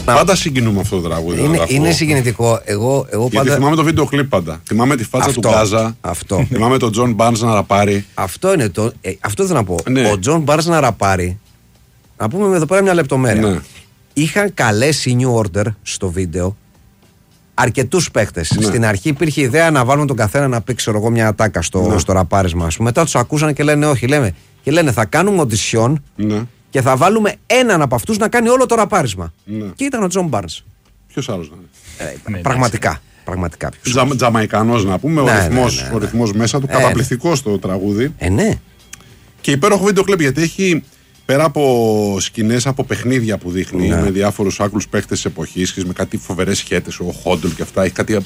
Πάντα συγκινούμε αυτό το τραγούδι. Είναι συγκινητικό. Εγώ γιατί πάντα. Θυμάμαι το βίντεο κλιπ πάντα. Θυμάμαι τη φάτσα του Γκάζα. Αυτό. Θυμάμαι τον Τζον Μπάρνς να ραπάρει. Αυτό είναι το. Αυτό θέλω να πω. Ναι. Ο Τζον Μπάρνς να ραπάρει. Να πούμε εδώ πέρα μια λεπτομέρεια. Ναι. Είχαν καλέσει New Order στο βίντεο αρκετούς παίκτες. Ναι. Στην αρχή υπήρχε ιδέα να βάλουν τον καθένα να πει, ξέρω εγώ, μια ατάκα στο ραπάρισμα. Μετά τους ακούσαν και λένε όχι. Και λένε θα κάνουμε οντισιόν και θα βάλουμε έναν από αυτούς να κάνει όλο το ραπάρισμα. Ναι. Και ήταν ο Τζον Μπάρνς. Ποιος άλλος να είναι. Πραγματικά. Τζαμαϊκανός να πούμε. Ο ρυθμός μέσα του. Καταπληκτικός το τραγούδι. Ναι. Και υπέροχο βίντεο κλιπ γιατί έχει. Πέρα από σκηνές από παιχνίδια που δείχνει με διάφορους άκρους παίκτες της εποχής και με κάτι φοβερές σχέτες, ο Χόντλ και αυτά, έχει κάτι